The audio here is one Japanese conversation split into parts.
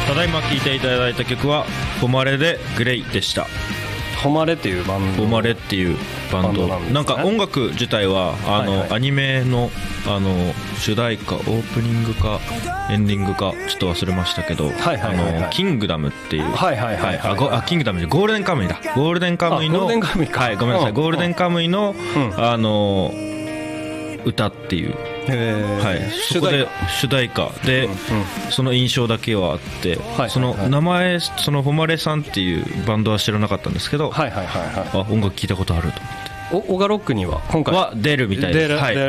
ただいま聴いていただいた曲は「誉れ」で「グレイ」でした。 誉れっていうバンド、 誉れっていうバンドなんか音楽自体はアニメの主題歌、オープニングかエンディングかちょっと忘れましたけど、キングダムっていう、キングダムでゴールデンカムイだ、ゴールデンカムイの、はい、ごめんなさい、ゴールデンカムイの歌っていう、はい、そこで主題歌で、その印象だけはあって、その名前、その誉れさんっていうバンドは知らなかったんですけど、音楽聞いたことあると思って。 オガロックには今回は出るみたいです。はい、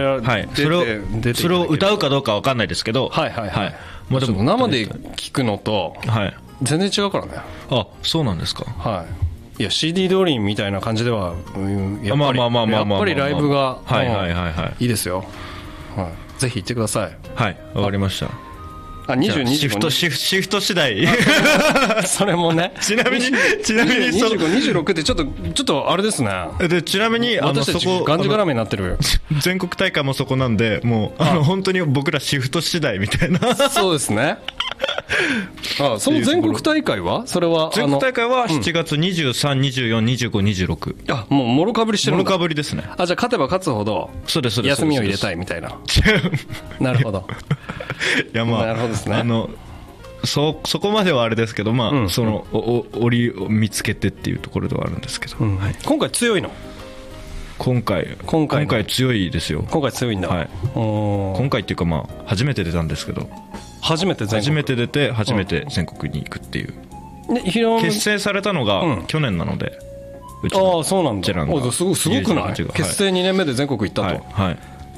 それを歌うかどうかわかんないですけど、 まあでも生で聞くのと全然違うからね。 あ、そうなんですか。 はい。いや CD ドリームみたいな感じではやっぱりライブがいいですよ。ぜひ行ってください。 はい、わかりました。 22 シフト次第それもね。 ちなみに 25、26ってちょっとあれですね。 でちなみに私たちがんじがらめになってる全国大会もそこなんで、もう本当に僕らシフト次第みたいな。 そうですね。その全国大会はそれは全国大会は7月23、24、25、26。 あ、もうもろかぶりしてるんだ。 もろかぶりですね。 じゃあ勝てば勝つほど休みを入れたいみたいな。なるほど。 いや、まあなるほどですね。 そこまではあれですけど、まあその折を見つけてっていうところではあるんですけど、 今回強いの。 今回強いですよ。 今回強いんだ。はい。 今回っていうか、まあ初めて出たんですけど、初めて出て初めて全国に行くっていう。結成されたのが去年なので。 ああ、そうなんだ。すごくない。結成2年目で全国行ったと。 はい。